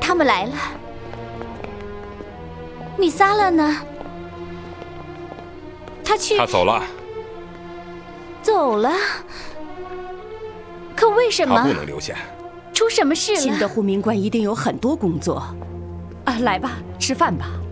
他们来了。米萨勒呢？他走了。 走了。可为什么？ 他不能留下。 出什么事了？ 新的护民官一定有很多工作。啊，来吧，吃饭吧。